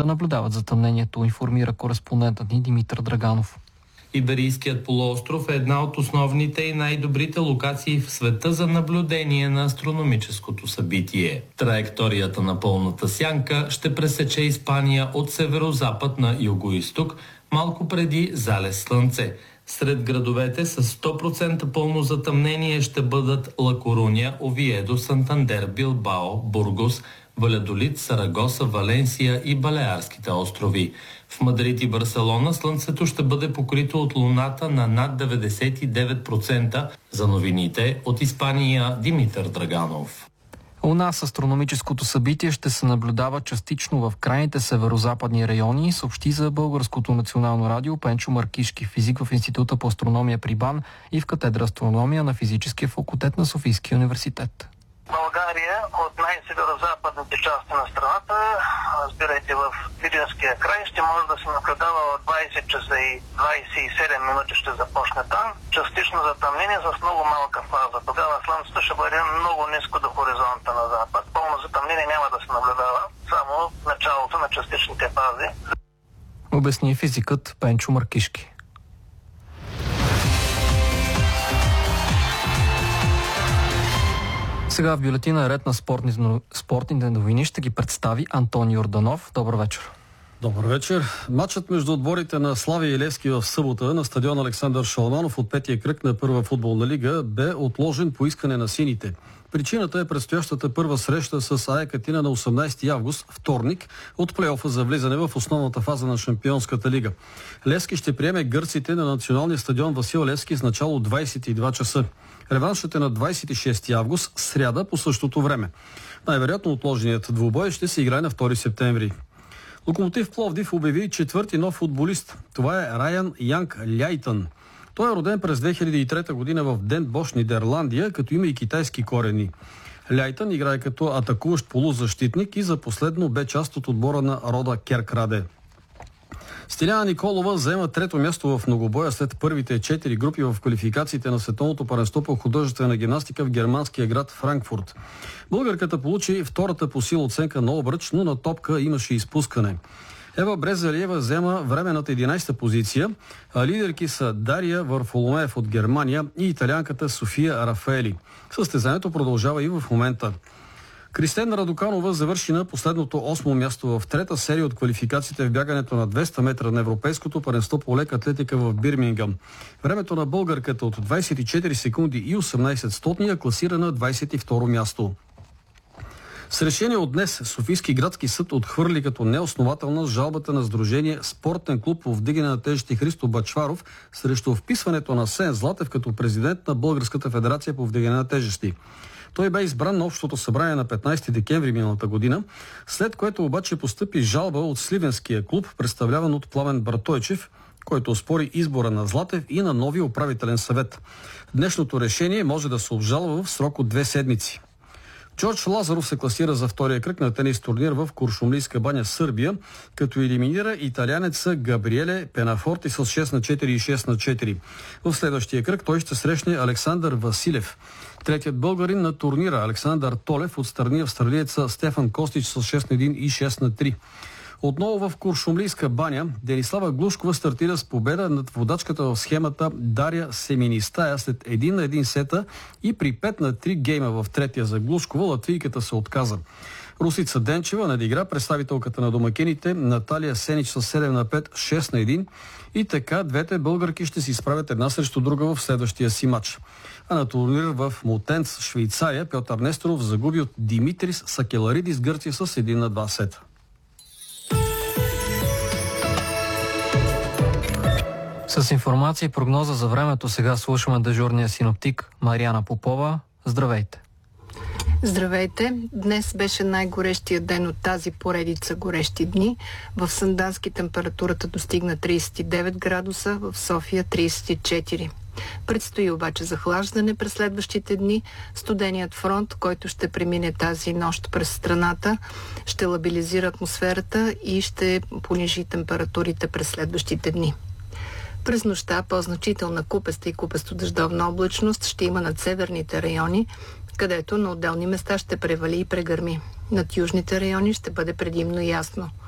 да наблюдават затъмнението, информира кореспондентът ни Димитър Драганов. Иберийският полуостров е една от основните и най-добрите локации в света за наблюдение на астрономическото събитие. Траекторията на пълната сянка ще пресече Испания от северозапад на югоизток, малко преди залез Слънце. Сред градовете с 100% пълно затъмнение ще бъдат Ла Коруня, Овиедо, Сантандер, Билбао, Бургос, Валядолид, Сарагоса, Валенсия и Балеарските острови. В Мадрид и Барселона слънцето ще бъде покрито от луната на над 99%. За новините от Испания Димитър Драганов. У нас астрономическото събитие ще се наблюдава частично в крайните северо-западни райони, съобщи за Българското национално радио Пенчо Маркишки, физик в Института по астрономия при БАН и в катедра астрономия на Физическия факултет на Софийския университет. България от най-северо-западните части на страната, разбирайте в Видинския край, ще може да се наблюдава от 20 часа и 27 минути ще започне там. Частично затъмнение с много малка фаза. Тогава слънцето ще бъде много ниско до хоризонта на запад. Пълно затъмнение няма да се наблюдава, само началото на частичните фази. Обясни физикът Пенчо Маркишки. Сега в бюлетина ред на спортните новини ще ги представи Антон Йорданов. Добър вечер. Добър вечер. Матчът между отборите на Славия и Левски в събота на стадион Александър Шаламанов от петия кръг на Първа футболна лига бе отложен по искане на сините. Причината е предстоящата първа среща с АЕК Атина на 18 август, вторник, от плейофа за влизане в основната фаза на Шампионската лига. Левски ще приеме гърците на националния стадион Васил Левски с начало 22 часа. Реваншът е на 26 август, сряда по същото време. Най-вероятно отложеният двубой ще се играе на 2 септември. Локомотив Пловдив обяви четвърти нов футболист. Това е Райан Янг Ляйтън. Той е роден през 2003 година в Den Bosch, Нидерландия, като има и китайски корени. Ляйтън играе като атакуващ полузащитник и за последно бе част от отбора на Рода Керкраде. Стиляна Николова заема трето място в многобоя след първите 4 групи в квалификациите на Световното първенство по художествена гимнастика в германския град Франкфурт. Българката получи втората по сила оценка на обръч, но на топка имаше изпускане. Ева Брезалиева взема временната 11-та позиция, а лидерки са Дария Варфоломеев от Германия и италианката София Рафаели. Състезанието продължава и в момента. Кристина Радоканова завърши на последното 8-о място в трета серия от квалификациите в бягането на 200 метра на Европейското първенство по лека атлетика в Бирмингъм. Времето на българката от 24 секунди и 18 стотния класира на 22-ро място. С решение от днес Софийски градски съд отхвърли като неоснователна жалбата на Сдружение Спортен клуб по вдигане на тежести Христо Бачваров срещу вписването на Сен Златев като президент на Българската федерация по вдигане на тежести. Той бе избран на общото събрание на 15 декември миналата година, след което обаче постъпи жалба от Сливенския клуб, представляван от Пламен Братойчев, който оспори избора на Златев и на нови управителен съвет. Днешното решение може да се обжалва в срок от 2 седмици. Джордж Лазаров се класира за втория кръг на тенис турнир в Куршумлийска баня, Сърбия, като елиминира италианеца Габриеле Пенафорти с 6-4 и 6-4. В следващия кръг той ще срещне Александър Василев. Третият българин на турнира Александър Толев отстрани австралиеца Стефан Костич с 6-1 и 6-3. Отново в Куршумлийска баня Денислава Глушкова стартира с победа над водачката в схемата Дария Семинистая след 1-1 сета и при 5-3 гейма в третия за Глушкова латвийката се отказа. Русица Денчева надигра представителката на домакините Наталия Сенич с 7-5, 6-1 и така двете българки ще се изправят една срещу друга в следващия си матч. А на турнир в Мотенц, Швейцария, Пьотър Несторов загуби от Димитрис Сакеларидис Гърция с 1-2 сета. С информация и прогноза за времето сега слушаме дежурния синоптик Мариана Попова. Здравейте! Здравейте! Днес беше най-горещия ден от тази поредица горещи дни. В Сандански температурата достигна 39 градуса, в София 34. Предстои обаче захлаждане през следващите дни. Студеният фронт, който ще премине тази нощ през страната, ще лабилизира атмосферата и ще понижи температурите през следващите дни. През нощта по-значителна купеста и купесто-дъждовна облачност ще има над северните райони, където на отделни места ще превали и прегърми. Над южните райони ще бъде предимно ясно.